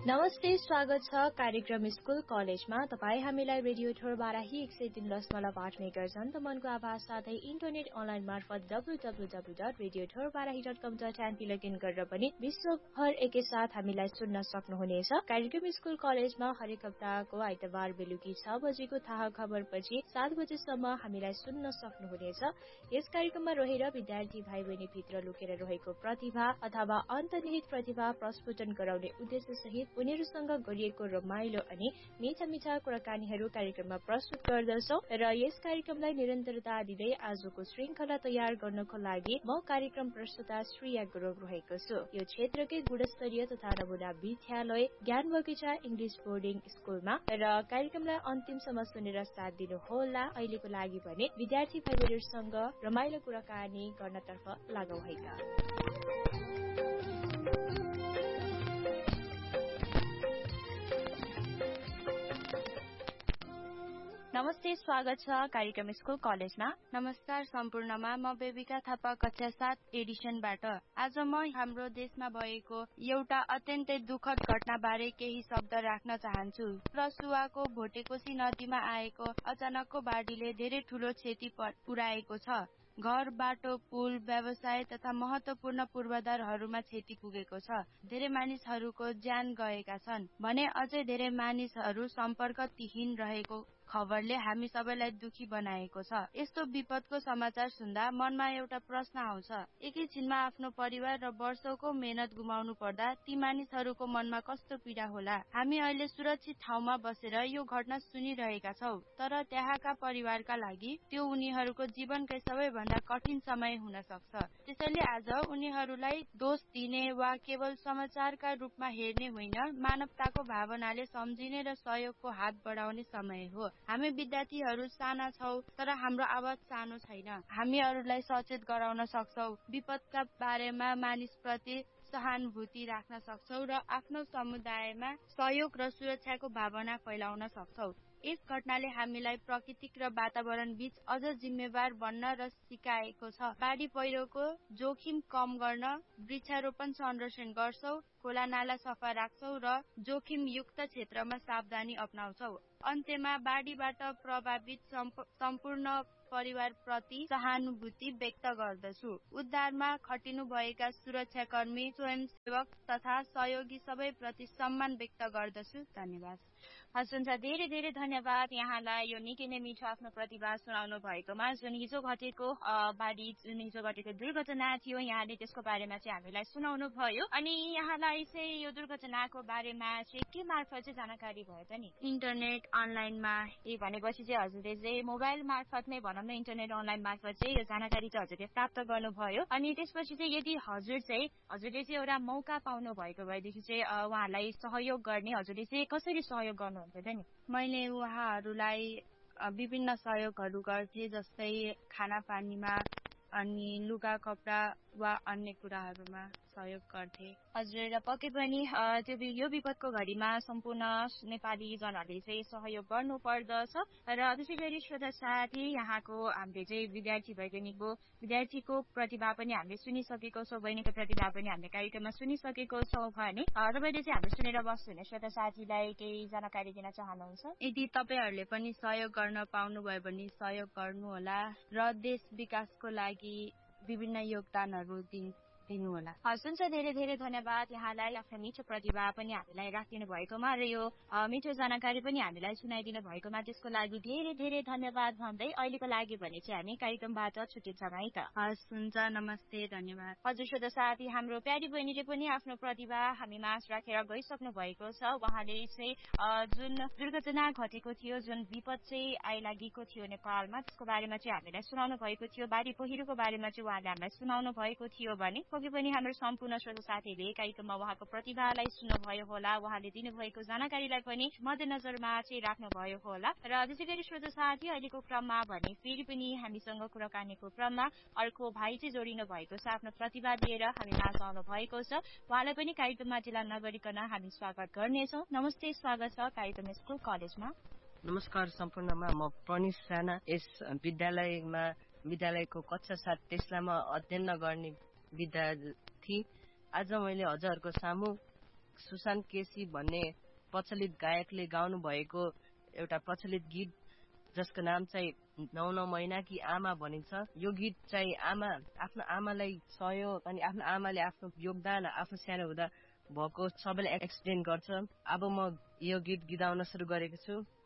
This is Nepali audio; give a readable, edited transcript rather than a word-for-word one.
नमस्ते, स्वागत छ कार्यक्रम स्कुल कलेजमा। तपाईँ हामीलाई रेडियो ठोरबाराही 103.8 मेगाहर्ज मनको आवाज साथै इन्टरनेट अनलाइन मार्फत www.radiothorabarahi.com.np लगइन गरेर पनि विश्वभर एकैसाथ हामीलाई सुन्न सक्नुहुनेछ। कार्यक्रम स्कुल कलेजमा हरेक हप्ताको आइतबार बेलुकी 6 बजेको थाहा खबरपछि 7 बजेसम्म हामीलाई सुन्न सक्नुहुनेछ। यस कार्यक्रममा रहेर विद्यार्थी भाइ बहिनी भित्र लुकेर रहेको प्रतिभा अथवा अन्तर्निहित प्रतिभा प्रस्फुटन गराउने उद्देश्य सहित उनीहरूसँग गरिएको रमाइलो अनि मीठा मीठा कुराकानीहरू कार्यक्रममा प्रस्तुत गर्दछौ र यस कार्यक्रमलाई निरन्तरता दिँदै आजको श्रृंखला तयार गर्नको लागि म कार्यक्रम प्रस्तुता श्रेया गुरुङ रहेको छु। यो क्षेत्रकै गुणस्तरीय तथा नमुना विद्यालय ज्ञान बगैँचा इङ्ग्लिश बोर्डिङ स्कुलमा र कार्यक्रमलाई अन्तिमसम्म सुनेर साथ दिनुहोला। अहिलेको लागि भने विद्यार्थी भाइ बहिनीहरूसँग रमाइलो कुराकानी गर्नतर्फ लागौ है। नमस्ते, स्वागत छ कार्यक्रम स्कुल कलेजमा। नमस्कार सम्पूर्णमा, म बेबिका थापा कक्षा 7 एडिसनबाट। आज म हाम्रो देशमा भएको एउटा अत्यन्तै दुःखद घटनाबारे केही शब्द राख्न चाहन्छु। रसुवाको भोटेकोशी नदीमा आएको अचानकको बाढीले धेरै ठूलो क्षति पुर्याएको छ। घर, बाटो, पुल, व्यवसाय तथा महत्वपूर्ण पूर्वाधारहरूमा क्षति पुगेको छ। धेरै मानिसहरूको ज्यान गएका छन् भने अझै धेरै मानिसहरू सम्पर्कविहीन रहेको खबरले हामी सबैलाई दुखी बनाएको छ। यस्तो विपदको समाचार सुन्दा मनमा एउटा प्रश्न आउँछ, एकैछिनमा आफ्नो परिवार र वर्षौंको मेहनत गुमाउनु पर्दा ती मानिसहरूको मनमा कस्तो पीडा होला। हामी अहिले सुरक्षित ठाउँमा बसेर यो घटना सुनिरहेका छौं, तर त्यहाँका परिवारका लागि त्यो उनीहरूको जीवनकै सबैभन्दा कठिन समय हुन सक्छ। त्यसैले आज उनीहरूलाई दोष दिने वा केवल समाचारका रूपमा हेर्ने होइन, मानवताको भावनाले सम्झिने र सहयोगको हात बढाउने समय हो। हामी विद्यार्थीहरू साना छौं, तर हाम्रो आवाज सानो छैन। हामी अरूलाई सचेत गराउन सक्छौं, विपदका बारेमा मानिसप्रति सहानुभूति राख्न सक्छौं र आफ्नो समुदायमा सहयोग र सुरक्षाको भावना फैलाउन सक्छौं। यस घटनाले हामीलाई प्राकृतिक र वातावरण बीच अझ जिम्मेवार बन्न र सिकाएको छ। बाढी पहिरोको जोखिम कम गर्न वृक्षारोपण संरक्षण गर्छौं, खोला नाला सफा राख्छौं र जोखिमयुक्त क्षेत्रमा सावधानी अपनाउँछौं। अन्त्यमा बाढीबाट प्रभावित सम्पूर्ण परिवारप्रति सहानुभूति व्यक्त गर्दछु। उद्धारमा खटिनु भएका सुरक्षाकर्मी, स्वयंसेवक तथा सहयोगी सबैप्रति सम्मान व्यक्त गर्दछु। धन्यवाद। हस्, हुन्छ, धेरै धेरै धन्यवाद यहाँलाई यो निकै नै मिठो आफ्नो प्रतिभा सुनाउनु भएकोमा। जुन हिजो घटेको बाढी, जुन हिजो घटेको दुर्घटना थियो, यहाँले त्यसको बारेमा चाहिँ हामीलाई सुनाउनु भयो। अनि यहाँलाई चाहिँ यो दुर्घटनाको बारेमा चाहिँ के मार्फत चाहिँ जानकारी भयो त नि? इन्टरनेट अनलाइनमा। भनेपछि चाहिँ हजुरले चाहिँ मोबाइल मार्फत नै भनौँ न, इन्टरनेट अनलाइन मार्फत चाहिँ यो जानकारी चाहिँ हजुरले प्राप्त गर्नुभयो। अनि त्यसपछि चाहिँ यदि हजुरले चाहिँ एउटा मौका पाउनु भएको भएदेखि चाहिँ उहाँहरूलाई सहयोग गर्ने हजुरले चाहिँ कसरी सहयोग गर्नुहुन्छ त नि? मैले उहाँहरूलाई विभिन्न सहयोगहरू गर्थे, जस्तै खाना पानीमा अनि लुगा कपडा वा अन्य कुराहरूमा सहयोग गर्थे। हजुर, र पक्कै पनि यो विपदको घडीमा सम्पूर्ण नेपाली जनहरूले चाहिँ सहयोग गर्नु पर्दछ। र त्यसै गरी श्रोता साथी, यहाँको हामीले चाहिँ विद्यार्थीको प्रतिभा पनि हामीले सुनिसकेको छौँ, बहिनीको प्रतिभा पनि हामीले कार्यक्रममा सुनिसकेको छौँ भने तपाईँले चाहिँ हामीले सुनेर बस्नुहुने श्रोता साथीलाई केही जानकारी दिन चाहनुहुन्छ? यदि तपाईँहरूले पनि सहयोग गर्न पाउनुभयो भने सहयोग गर्नुहोला र देश विकासको लागि विभिन्न योगदानहरू दिनुहोला। हस्, हुन्छ, धेरै धेरै धन्यवाद यहाँलाई आफ्नो मिठो प्रतिभा पनि हामीलाई राखिदिनु भएकोमा र यो मिठो जानकारी पनि हामीलाई सुनाइदिनु भएकोमा त्यसको लागि धेरै धेरै धन्यवाद भन्दै अहिलेको लागि भने चाहिँ हामी कार्यक्रमबाट छुट्टिन्छौँ है त। हस्, हुन्छ, नमस्ते, धन्यवाद। हजुर, श्रोता साथी, हाम्रो प्यारी बहिनीले पनि आफ्नो प्रतिभा हामी माझ राखेर गइसक्नु भएको छ। उहाँले चाहिँ जुन दुर्घटना घटेको थियो, जुन विपद चाहिँ आइलागेको थियो नेपालमा, त्यसको बारेमा चाहिँ हामीलाई सुनाउनु भएको थियो। बाढी पहिरोको बारेमा चाहिँ उहाँले हामीलाई सुनाउनु भएको थियो भने पक्कै पनि हाम्रो सम्पूर्ण श्रोता साथीहरूले कार्यक्रममा उहाँको प्रतिभालाई सुन्नुभयो होला, उहाँले दिनुभएको जानकारीलाई पनि मध्यनजरमा चाहिँ राख्नुभयो होला। र त्यसै गरी श्रोता साथी, अहिलेको क्रममा भने फेरि पनि हामीसँग कुराकानीको क्रममा अर्को भाइ चाहिँ जोडिनु भएको छ, आफ्नो प्रतिभा लिएर हामी माझ आउनु भएको छ। उहाँलाई पनि कार्यक्रममा ढिला नगरिकन हामी स्वागत गर्नेछौँ। नमस्ते, स्वागत छ कार्यक्रम स्कुल कलेजमा। नमस्कार सम्पूर्णमा, म प्रनिश राणा यस विद्यालयको कक्षा 7 टेस्लामा अध्ययन गर्ने विद्यार्थी। आज मैले हजुरहरूको सामु सुशान्त केसी भन्ने प्रचलित गायकले गाउनु भएको एउटा प्रचलित गीत जसको नाम चाहिँ 9 महिनाकी आमा भनिन्छ। यो गीत चाहिँ आफ्नो आमालाई सहयोग अनि आफ्नो आमाले आफ्नो योगदान आफ्नो सानो हुँदा भएको सबैलाई एक्सप्लेन गर्छ। अब म यो गीत गीताउन सुरु गरेको छु।